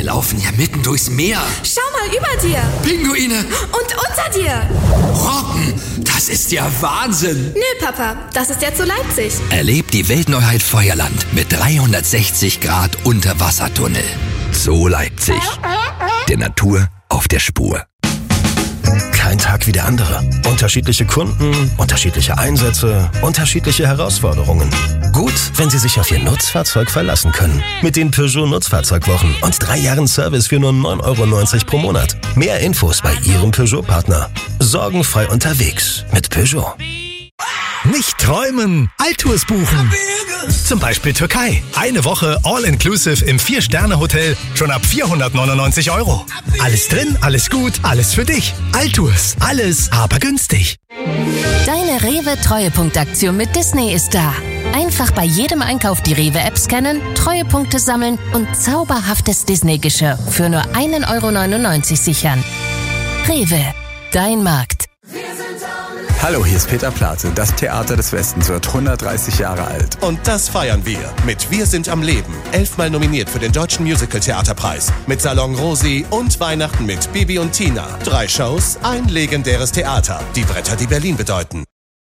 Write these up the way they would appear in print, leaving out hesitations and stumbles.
laufen ja mitten durchs Meer. Schau mal über dir. Pinguine. Und unter dir. Robben, das ist ja Wahnsinn. Nö, Papa, das ist jetzt so Leipzig. Erlebt die Weltneuheit Feuerland mit 360 Grad Unterwassertunnel. So Leipzig. Der Natur auf der Spur. Kein Tag wie der andere. Unterschiedliche Kunden, unterschiedliche Einsätze, unterschiedliche Herausforderungen. Gut, wenn Sie sich auf Ihr Nutzfahrzeug verlassen können. Mit den Peugeot Nutzfahrzeugwochen und 3 Jahren Service für nur 9,90 € pro Monat. Mehr Infos bei Ihrem Peugeot-Partner. Sorgenfrei unterwegs mit Peugeot. Nicht träumen, Altours buchen. Zum Beispiel Türkei. Eine Woche All-Inclusive im 4-Sterne-Hotel schon ab 499 €. Alles drin, alles gut, alles für dich. Altours. Alles, aber günstig. Deine Rewe-Treuepunktaktion mit Disney ist da. Einfach bei jedem Einkauf die Rewe-App scannen, Treuepunkte sammeln und zauberhaftes Disney-Geschirr für nur 1,99 € sichern. Rewe, dein Markt. Hallo, hier ist Peter Plate. Das Theater des Westens wird 130 Jahre alt. Und das feiern wir mit Wir sind am Leben. 11-mal nominiert für den Deutschen Musical-Theaterpreis. Mit Salon Rosi und Weihnachten mit Bibi und Tina. 3 Shows, ein legendäres Theater. Die Bretter, die Berlin bedeuten.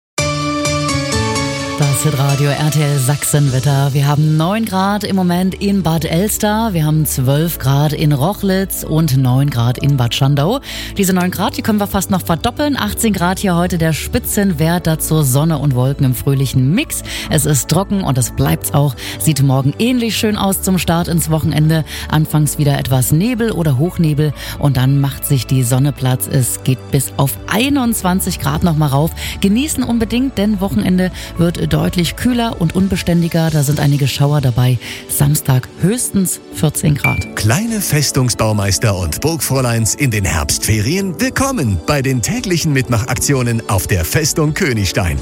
Das Hitradio RTL Sachsenwetter. Wir haben 9 Grad im Moment in Bad Elster, wir haben 12 Grad in Rochlitz und 9 Grad in Bad Schandau. Diese 9 Grad, die können wir fast noch verdoppeln. 18 Grad hier heute der Spitzenwert, dazu Sonne und Wolken im fröhlichen Mix. Es ist trocken und es bleibt's auch. Sieht morgen ähnlich schön aus zum Start ins Wochenende. Anfangs wieder etwas Nebel oder Hochnebel und dann macht sich die Sonne Platz. Es geht bis auf 21 Grad nochmal rauf. Genießen unbedingt, denn Wochenende wird deutlich kühler und unbeständiger. Da sind einige Schauer dabei. Samstag höchstens 14 Grad. Kleine Festungsbaumeister und Burgfräuleins in den Herbstferien. Willkommen bei den täglichen Mitmachaktionen auf der Festung Königstein.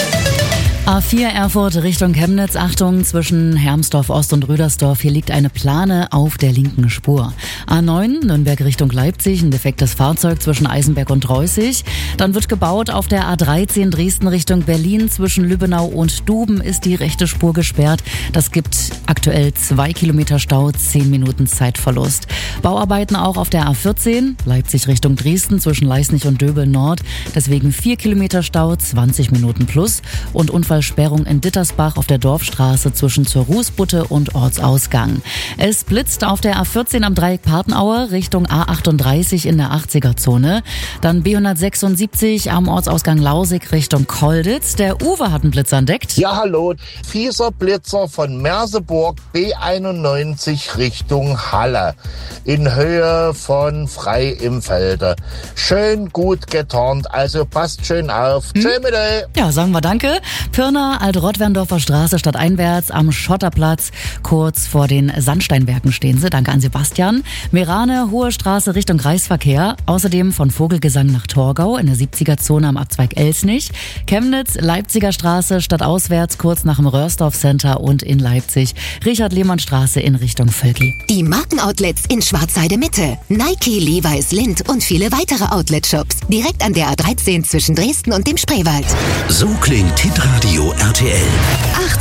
A4 Erfurt Richtung Chemnitz. Achtung, zwischen Hermsdorf Ost und Rüdersdorf. Hier liegt eine Plane auf der linken Spur. A9 Nürnberg Richtung Leipzig. Ein defektes Fahrzeug zwischen Eisenberg und Reußig. Dann wird gebaut auf der A13 Dresden Richtung Berlin. Zwischen Lübbenau und Duben ist die rechte Spur gesperrt. Das gibt aktuell 2 Kilometer Stau, 10 Minuten Zeitverlust. Bauarbeiten auch auf der A14 Leipzig Richtung Dresden zwischen Leisnig und Döbel Nord. Deswegen 4 Kilometer Stau, 20 Minuten plus. Und Unfallsperrung in Dittersbach auf der Dorfstraße zwischen zur Rußbutte und Ortsausgang. Es blitzt auf der A14 am Dreieck Partenaue Richtung A38 in der 80er-Zone. Dann B176 am Ortsausgang Lausig Richtung Kolditz. Der Uwe hat einen Blitzer entdeckt. Ja, hallo. Fieser Blitzer von Merseburg B91 Richtung Halle. In Höhe von Frei im Felde. Schön gut getarnt, also passt schön auf. Tschö mit euch. Ja, sagen wir danke. Pirna, Alt-Rottwerndorfer Straße stadteinwärts am Schotterplatz. Kurz vor den Sandsteinwerken stehen sie. Danke an Sebastian. Merane, Hohe Straße Richtung Kreisverkehr. Außerdem von Vogelgesang nach Torgau in der 70er-Zone am Abzweig Elsnich. Chemnitz, Leipziger Straße stadtauswärts kurz nach dem Röhrsdorf Center und in Leipzig. Richard-Lehmann-Straße in Richtung Völki. Die Markenoutlets in Schwarzheide Mitte. Nike, Levi's, Lindt und viele weitere Outlet-Shops. Direkt an der A13 zwischen Dresden und dem Spreewald. So klingt Hitradio RTL.